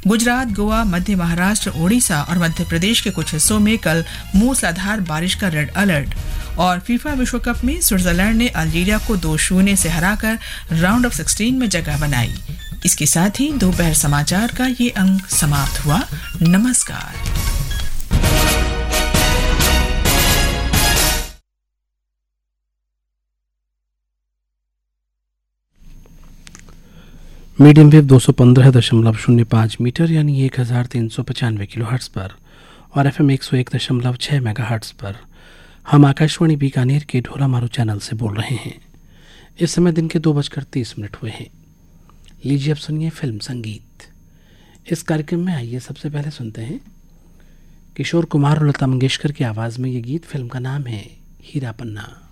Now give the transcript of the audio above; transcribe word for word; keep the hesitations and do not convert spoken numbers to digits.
गुजरात, गोवा, मध्य महाराष्ट्र, ओडिशा और मध्य प्रदेश के कुछ हिस्सों में कल मूसलाधार बारिश का रेड अलर्ट। और फीफा विश्व कप में स्विट्जरलैंड ने अल्जीरिया को दो शून्य से हराकर राउंड ऑफ सिक्सटीन में जगह बनाई। इसके साथ ही दोपहर समाचार का ये अंक समाप्त हुआ। नमस्कार। मीडियम वेव दो सौ पंद्रह दशमलव शून्य पाँच मीटर यानी एक हज़ार तीन सौ पचानवे किलो हर्ट्ज़ पर और एफ एम एक सौ एक दशमलव छः मेगा हर्ट्ज़ पर हम आकाशवाणी बीकानेर के ढोला मारू चैनल से बोल रहे हैं। इस समय दिन के दो बजकर तीस मिनट हुए हैं। लीजिए अब सुनिए फिल्म संगीत। इस कार्यक्रम में आइए सबसे पहले सुनते हैं किशोर कुमार और लता मंगेशकर की आवाज़ में ये गीत। फिल्म का नाम है हीरा पन्ना।